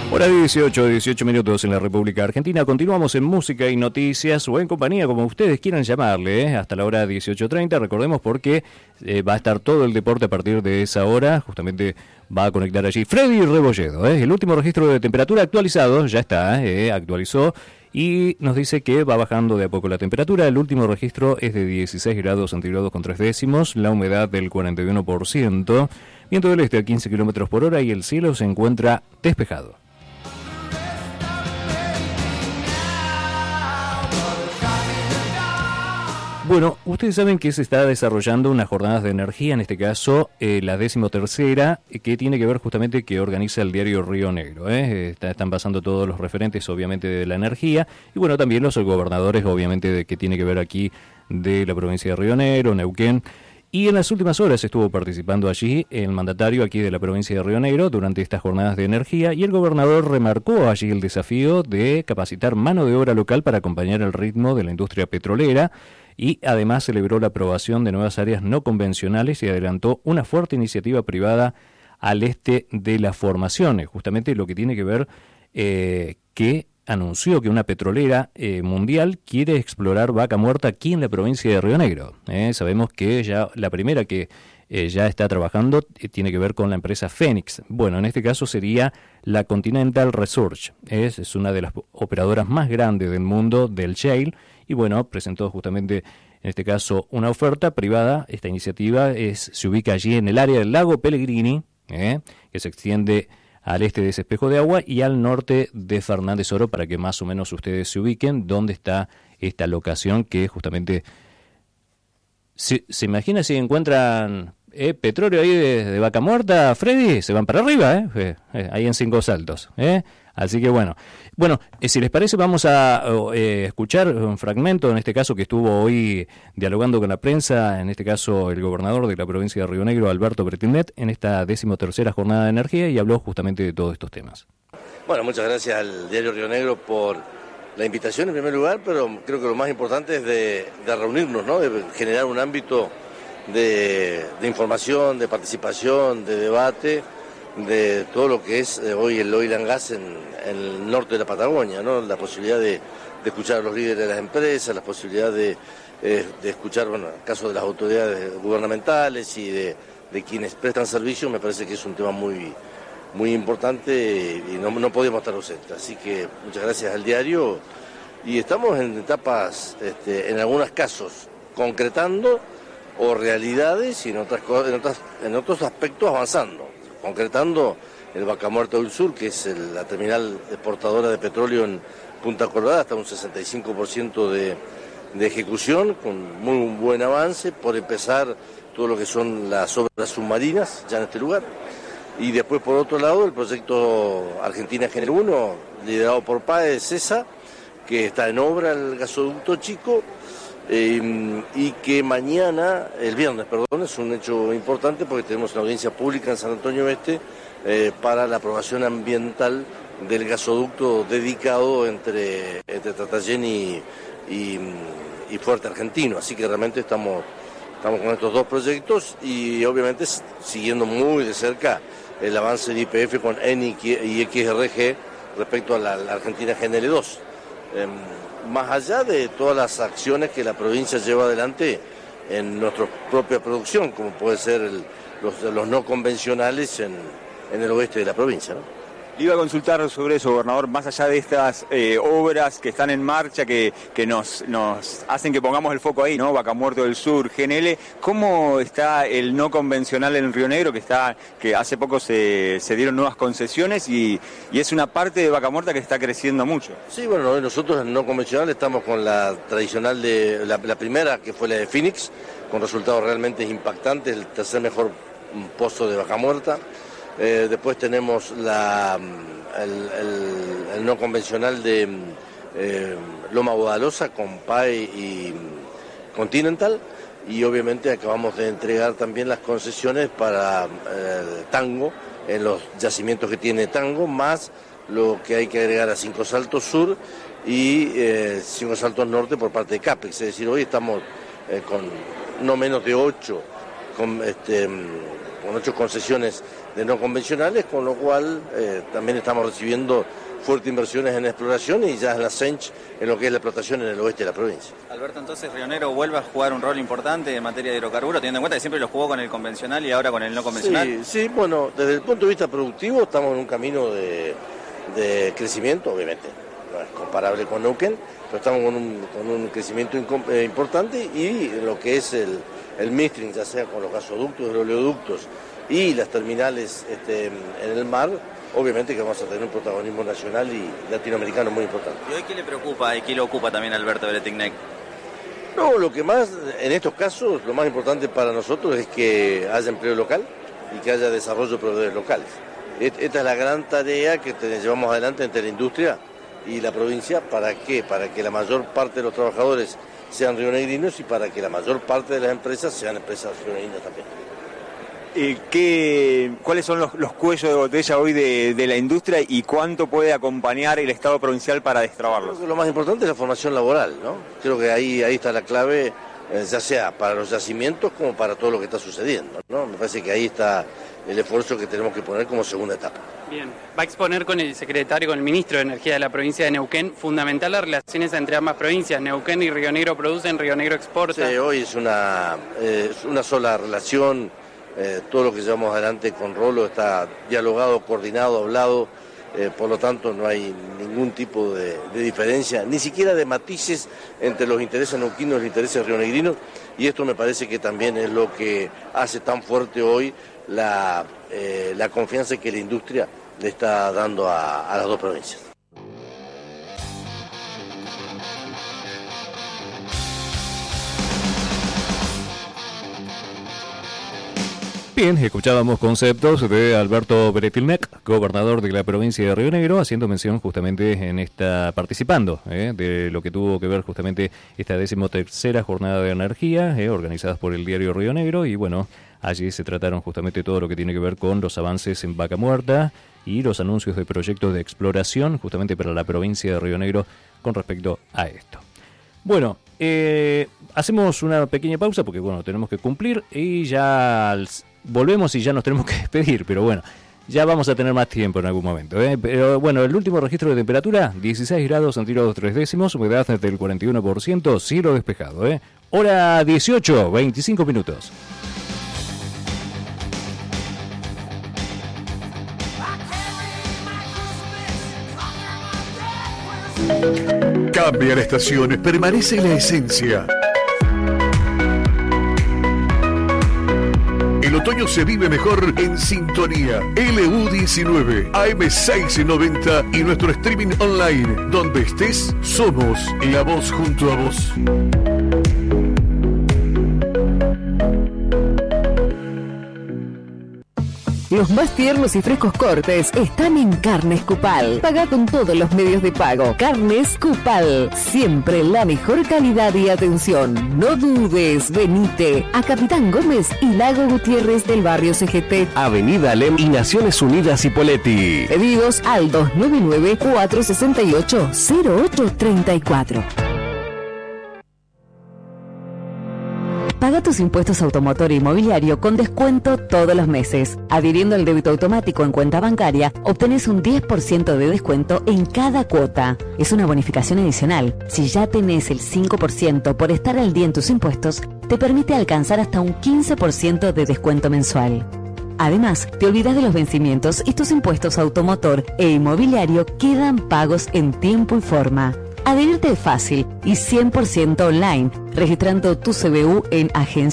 Hora 18 minutos en la República Argentina. Continuamos en música y noticias o en compañía, como ustedes quieran llamarle, hasta la hora 18:30. Recordemos porque va a estar todo el deporte a partir de esa hora. Justamente va a conectar allí Freddy Rebolledo. El último registro de temperatura actualizado ya está, actualizó. Y nos dice que va bajando de a poco la temperatura. El último registro es de 16 grados centígrados con 3 décimos, la humedad del 41%, viento del este a 15 kilómetros por hora y el cielo se encuentra despejado. Bueno, ustedes saben que se está desarrollando unas jornadas de energía, en este caso la 13ª, que tiene que ver justamente que organiza el diario Río Negro. Están pasando todos los referentes, obviamente, de la energía, y bueno, también los gobernadores, obviamente, de que tiene que ver aquí de la provincia de Río Negro, Neuquén. Y en las últimas horas estuvo participando allí el mandatario aquí de la provincia de Río Negro durante estas jornadas de energía, y el gobernador remarcó allí el desafío de capacitar mano de obra local para acompañar el ritmo de la industria petrolera. Y además celebró la aprobación de nuevas áreas no convencionales y adelantó una fuerte iniciativa privada al este de las formaciones. Justamente lo que tiene que ver que anunció que una petrolera mundial quiere explorar Vaca Muerta aquí en la provincia de Río Negro. Sabemos que ya la primera que ya está trabajando tiene que ver con la empresa Fénix. Bueno, en este caso sería la Continental Research. Es una de las operadoras más grandes del mundo del shale. Y bueno, presentó justamente, en este caso, una oferta privada. Esta iniciativa se ubica allí en el área del lago Pellegrini, que se extiende al este de ese espejo de agua y al norte de Fernández Oro, para que más o menos ustedes se ubiquen dónde está esta locación que justamente... ¿Se imagina si encuentran petróleo ahí de Vaca Muerta, Freddy? Se van para arriba, ahí en 5 saltos, Así que bueno, si les parece vamos a escuchar un fragmento, en este caso que estuvo hoy dialogando con la prensa, en este caso el gobernador de la provincia de Río Negro, Alberto Bretilnet, en esta 13ª jornada de energía, y habló justamente de todos estos temas. Bueno, muchas gracias al diario Río Negro por la invitación en primer lugar, pero creo que lo más importante es de reunirnos, ¿no? De generar un ámbito de información, de participación, de debate, de todo lo que es hoy el oil and gas en el norte de la Patagonia, ¿no? La posibilidad de escuchar a los líderes de las empresas, la posibilidad de escuchar, bueno, el caso de las autoridades gubernamentales y de quienes prestan servicio, me parece que es un tema muy importante y no podíamos estar ausentes. Así que muchas gracias al diario, y estamos en etapas, en algunos casos, concretando o realidades, y en otros aspectos avanzando. Concretando el Vaca Muerta del Sur, que es la terminal exportadora de petróleo en Punta Colorada, hasta un 65% de ejecución, con muy buen avance, por empezar todo lo que son las obras submarinas ya en este lugar. Y después, por otro lado, el proyecto Argentina General 1, liderado por PAE, CESA, que está en obra, el gasoducto Chico, y que el viernes, es un hecho importante porque tenemos una audiencia pública en San Antonio Oeste para la aprobación ambiental del gasoducto dedicado entre Tratayén y Fuerte Argentino. Así que realmente estamos con estos dos proyectos y obviamente siguiendo muy de cerca el avance de YPF con ENI y XRG respecto a la Argentina GNL 2. Más allá de todas las acciones que la provincia lleva adelante en nuestra propia producción, como puede ser los no convencionales en el oeste de la provincia, ¿no? Iba a consultar sobre eso, gobernador, más allá de estas obras que están en marcha, que nos hacen que pongamos el foco ahí, ¿no? Vaca Muerta del Sur, GNL, ¿cómo está el no convencional en Río Negro, que hace poco se dieron nuevas concesiones y es una parte de Vaca Muerta que está creciendo mucho? Sí, bueno, nosotros en no convencional estamos con la tradicional de la primera, que fue la de Phoenix, con resultados realmente impactantes, el tercer mejor pozo de Vaca Muerta. Después tenemos el no convencional de Loma Guadalosa con PAE y Continental, y obviamente acabamos de entregar también las concesiones para Tango en los yacimientos que tiene Tango, más lo que hay que agregar a Cinco Saltos Sur y Cinco Saltos Norte por parte de CAPEX. Es decir, hoy estamos con no menos de 8 con 8 concesiones de no convencionales, con lo cual también estamos recibiendo fuertes inversiones en exploración y ya en la Sench, en lo que es la explotación en el oeste de la provincia. Alberto, entonces Río Negro vuelve a jugar un rol importante en materia de hidrocarburos, teniendo en cuenta que siempre lo jugó con el convencional y ahora con el no convencional. Sí, bueno, desde el punto de vista productivo estamos en un camino de crecimiento, obviamente, no es comparable con Neuquén, pero estamos con un crecimiento importante, y lo que es el midstream, ya sea con los gasoductos, los oleoductos y las terminales en el mar, obviamente que vamos a tener un protagonismo nacional y latinoamericano muy importante. ¿Y hoy qué le preocupa y qué le ocupa también a Alberto Bretigneck? No, lo que más, en estos casos, lo más importante para nosotros es que haya empleo local y que haya desarrollo de proveedores locales. Esta es la gran tarea que llevamos adelante entre la industria y la provincia. ¿Para qué? Para que la mayor parte de los trabajadores sean rionegrinos y para que la mayor parte de las empresas sean empresas rionegrinas también. ¿Cuáles son los cuellos de botella hoy de la industria y cuánto puede acompañar el Estado provincial para destrabarlos? Creo que lo más importante es la formación laboral, ¿no? Creo que ahí está la clave, ya sea para los yacimientos como para todo lo que está sucediendo, ¿no? Me parece que ahí está el esfuerzo que tenemos que poner como segunda etapa. Bien, va a exponer con el secretario, con el ministro de Energía de la provincia de Neuquén, fundamental las relaciones entre ambas provincias. Neuquén y Río Negro producen, Río Negro exporta. Sí, hoy es una sola relación. Todo lo que llevamos adelante con Rolo está dialogado, coordinado, hablado, por lo tanto no hay ningún tipo de diferencia, ni siquiera de matices entre los intereses neuquinos y los intereses rionegrinos, y esto me parece que también es lo que hace tan fuerte hoy la confianza que la industria le está dando a las dos provincias. Bien, escuchábamos conceptos de Alberto Bretilneck, gobernador de la provincia de Río Negro, haciendo mención justamente participando de lo que tuvo que ver justamente esta 13ª jornada de energía, organizadas por el diario Río Negro, y bueno, allí se trataron justamente todo lo que tiene que ver con los avances en Vaca Muerta y los anuncios de proyectos de exploración justamente para la provincia de Río Negro con respecto a esto. Bueno, hacemos una pequeña pausa porque bueno, tenemos que cumplir y ya volvemos y ya nos tenemos que despedir, pero bueno, ya vamos a tener más tiempo en algún momento. Pero bueno, el último registro de temperatura, 16 grados centígrados 3 décimos, humedad del 41%, cielo despejado. Hora 18, 25 minutos. Cambia la estación, permanece la esencia. El otoño se vive mejor en sintonía. LU19, AM690 y nuestro streaming online. Donde estés, somos la voz junto a vos. Los más tiernos y frescos cortes están en Carnes Cupal. Paga con todos los medios de pago. Carnes Cupal. Siempre la mejor calidad y atención. No dudes, venite a Capitán Gómez y Lago Gutiérrez del barrio CGT. Avenida Alem y Naciones Unidas Hipoleti. Pedidos al 299-468-0834. Paga tus impuestos automotor e inmobiliario con descuento todos los meses. Adhiriendo al débito automático en cuenta bancaria, obtenés un 10% de descuento en cada cuota. Es una bonificación adicional. Si ya tenés el 5% por estar al día en tus impuestos, te permite alcanzar hasta un 15% de descuento mensual. Además, te olvidas de los vencimientos y tus impuestos automotor e inmobiliario quedan pagos en tiempo y forma. Adherirte es fácil y 100% online, registrando tu CBU en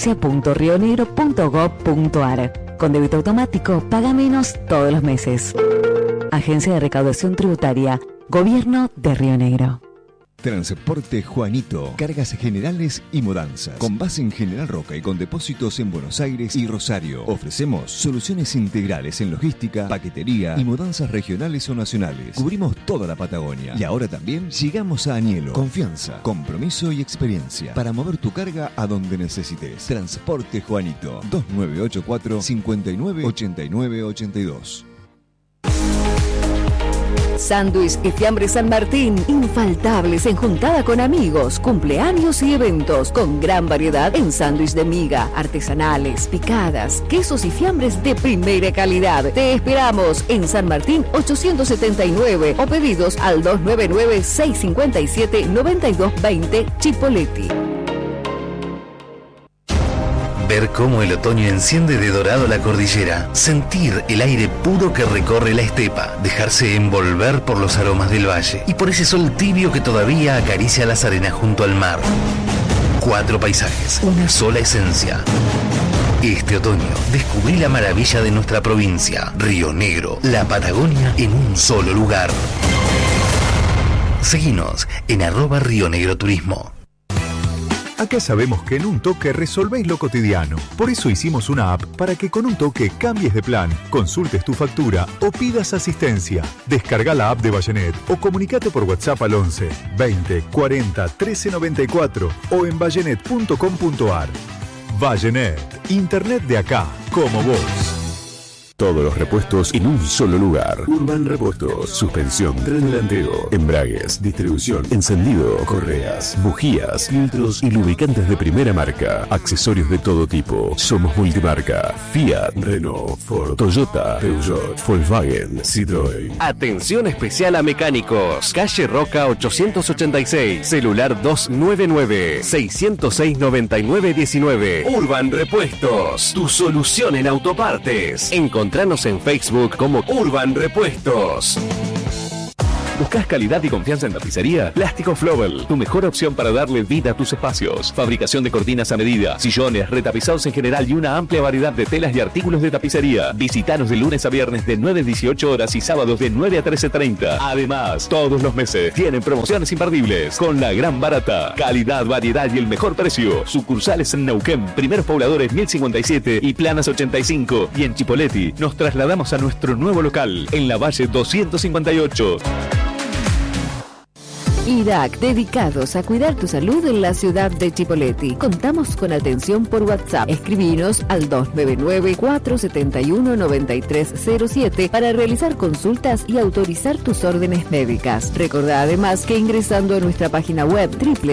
agencia.rionegro.gov.ar. Con débito automático, paga menos todos los meses. Agencia de Recaudación Tributaria, Gobierno de Río Negro. Transporte Juanito, cargas generales y mudanzas. Con base en General Roca y con depósitos en Buenos Aires y Rosario. Ofrecemos soluciones integrales en logística, paquetería y mudanzas regionales o nacionales. Cubrimos toda la Patagonia. Y ahora también llegamos a Añelo. Confianza, compromiso y experiencia para mover tu carga a donde necesites. Transporte Juanito, 2984 598982. Sándwich y fiambres San Martín, infaltables en juntada con amigos, cumpleaños y eventos, con gran variedad en sándwich de miga, artesanales, picadas, quesos y fiambres de primera calidad. Te esperamos en San Martín 879 o pedidos al 299-657-9220 Chipoleti. Ver cómo el otoño enciende de dorado la cordillera, sentir el aire puro que recorre la estepa, dejarse envolver por los aromas del valle y por ese sol tibio que todavía acaricia las arenas junto al mar. 4 paisajes, una sola esencia. Este otoño descubrí la maravilla de nuestra provincia, Río Negro, la Patagonia en un solo lugar. Seguinos en @RioNegroTurismo. Acá sabemos que en un toque resolvéis lo cotidiano. Por eso hicimos una app para que con un toque cambies de plan, consultes tu factura o pidas asistencia. Descarga la app de Vallenet o comunicate por WhatsApp al 11 20 40 13 94 o en vallenet.com.ar. Vallenet, internet de acá, como vos. Todos los repuestos en un solo lugar. Urban Repuestos. Suspensión, tren delantero, embragues, distribución, encendido, correas, bujías, filtros y lubricantes de primera marca. Accesorios de todo tipo. Somos multimarca. Fiat, Renault, Ford, Toyota, Peugeot, Volkswagen, Citroën. Atención especial a mecánicos. Calle Roca 886. Celular 299-606-9919. Urban Repuestos. Tu solución en autopartes. Encontranos en Facebook como Urban Repuestos. ¿Buscas calidad y confianza en tapicería? Plástico Flowell, tu mejor opción para darle vida a tus espacios. Fabricación de cortinas a medida, sillones, retapizados en general y una amplia variedad de telas y artículos de tapicería. Visítanos de lunes a viernes de 9 a 18 horas y sábados de 9 a 13:30. Además, todos los meses tienen promociones imperdibles con la gran barata. Calidad, variedad y el mejor precio. Sucursales en Neuquén, Primeros Pobladores 1057 y Planas 85. Y en Chipoleti nos trasladamos a nuestro nuevo local en la Valle 258. IDAC, dedicados a cuidar tu salud en la ciudad de Chipoleti. Contamos con atención por WhatsApp. Escribinos al 299-471-9307 para realizar consultas y autorizar tus órdenes médicas. Recordá además que ingresando a nuestra página web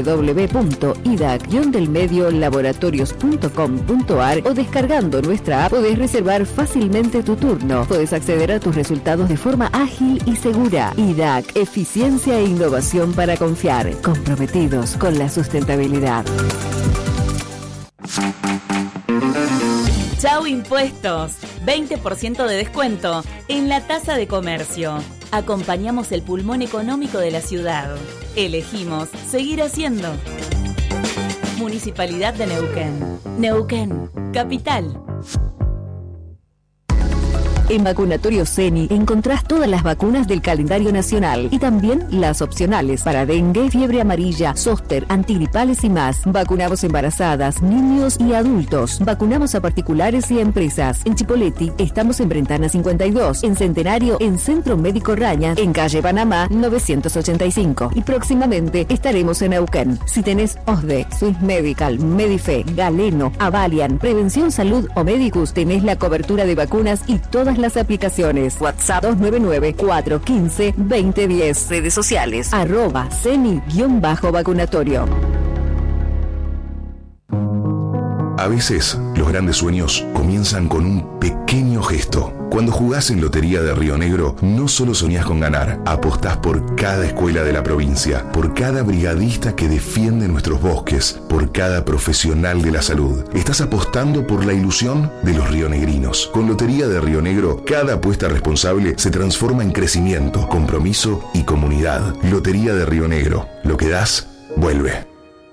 www.idac-laboratorios.com.ar o descargando nuestra app podés reservar fácilmente tu turno. Podés acceder a tus resultados de forma ágil y segura. IDAC, eficiencia e innovación para confiar, comprometidos con la sustentabilidad. Chau Impuestos, 20% de descuento en la tasa de comercio. Acompañamos el pulmón económico de la ciudad. Elegimos seguir haciendo. Municipalidad de Neuquén. Neuquén, capital. En Vacunatorio CENI encontrás todas las vacunas del calendario nacional y también las opcionales para dengue, fiebre amarilla, zóster, antigripales y más. Vacunamos embarazadas, niños y adultos. Vacunamos a particulares y a empresas. En Chipoleti estamos en Brentana 52, en Centenario, en Centro Médico Raña, en calle Panamá 985. Y próximamente estaremos en Neuquén. Si tenés OSDE, Swiss Medical, Medife, Galeno, Avalian, Prevención Salud o Medicus, tenés la cobertura de vacunas y todas las aplicaciones. WhatsApp 299-415-2010. Redes sociales @CENI-vacunatorio. A veces, los grandes sueños comienzan con un pequeño gesto. Cuando jugás en Lotería de Río Negro, no solo soñás con ganar, apostás por cada escuela de la provincia, por cada brigadista que defiende nuestros bosques, por cada profesional de la salud. Estás apostando por la ilusión de los rionegrinos. Con Lotería de Río Negro, cada apuesta responsable se transforma en crecimiento, compromiso y comunidad. Lotería de Río Negro. Lo que das, vuelve.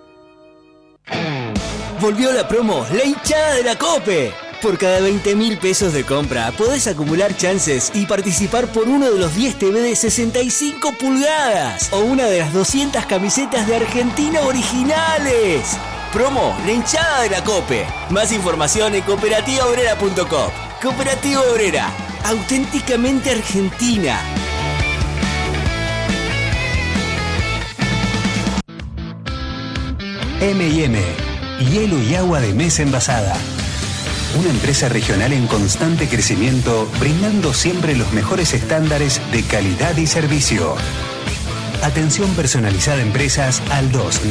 Volvió la promo, la hinchada de la COPE. Por cada 20.000 pesos de compra podés acumular chances y participar por uno de los 10 TV de 65 pulgadas o una de las 200 camisetas de Argentina originales. Promo, la hinchada de la COPE. Más información en cooperativaobrera.com. Cooperativa Obrera, auténticamente argentina. M&M, hielo y agua de mesa envasada. una empresa regional en constante crecimiento, brindando siempre los mejores estándares de calidad y servicio. Atención personalizada a empresas al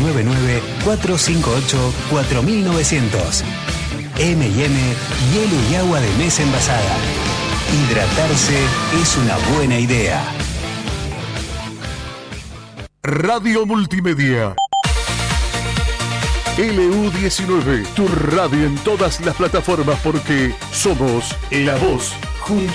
299-458-4900. M&M, hielo y agua de mesa envasada. Hidratarse es una buena idea. Radio Multimedia. LU19, tu radio en todas las plataformas porque somos la voz junto